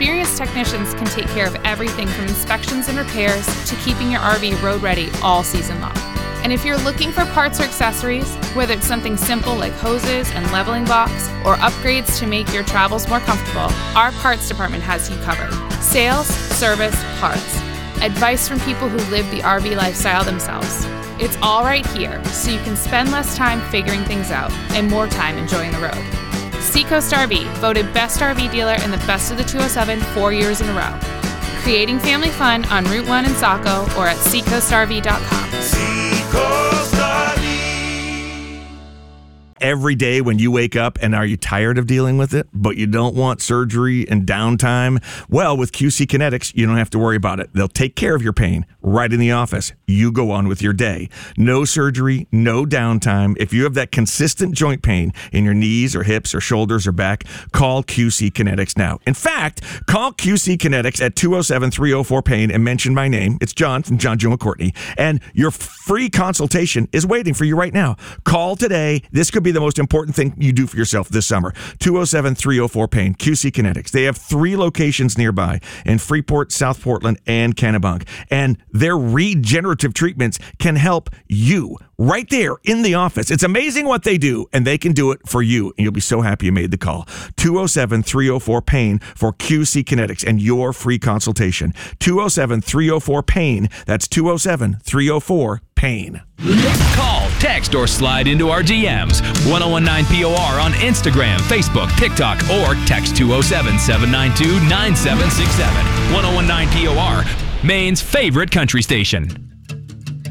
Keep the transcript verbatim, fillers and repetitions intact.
experienced technicians can take care of everything from inspections and repairs to keeping your R V road ready all season long. And if you're looking for parts or accessories, whether it's something simple like hoses and leveling box or upgrades to make your travels more comfortable, our parts department has you covered. Sales, service, parts. Advice from people who live the R V lifestyle themselves. It's all right here, so you can spend less time figuring things out and more time enjoying the road. Seacoast R V, voted best R V dealer in the Best of the two oh seven four years in a row. Creating family fun on Route one in Saco or at seacoast r v dot com. Seacoast R V. Every day when you wake up, and are you tired of dealing with it, but you don't want surgery and downtime? Well, with Q C Kinetics, you don't have to worry about it. They'll take care of your pain right in the office. You go on with your day. No surgery, no downtime. If you have that consistent joint pain in your knees or hips or shoulders or back, call Q C Kinetics now. In fact, call Q C Kinetics at two oh seven, three oh four, pain and mention my name. It's John from John Joe McCourtney, and your free consultation is waiting for you right now. Call today. This could be the most important thing you do for yourself this summer. two oh seven, three oh four, pain, Q C Kinetics. They have three locations nearby in Freeport, South Portland, and Kennebunk. And their regenerative treatments can help you right there in the office. It's amazing what they do, and they can do it for you. And you'll be so happy you made the call. two oh seven, three oh four, pain for Q C Kinetics and your free consultation. two oh seven, three oh four, pain. That's two oh seven, three oh four, pain. Call, text, or slide into our D Ms. ten nineteen P O R on Instagram, Facebook, TikTok, or text two oh seven, seven nine two, nine seven six seven. ten nineteen P O R, Maine's favorite country station.